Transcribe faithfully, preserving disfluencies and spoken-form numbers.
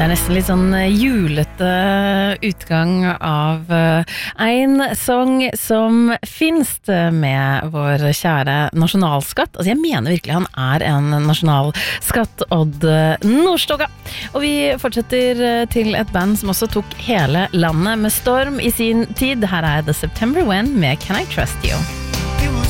Det er nesten litt sånn julete utgang av en sang som finnes med vår kjære nasjonalskatt. Altså jeg mener virkelig han er en nasjonalskatt, Odd Nordstoga. Og vi fortsetter til et band som også tok hele landet med storm i sin tid. Her er The September When med Can I Trust You?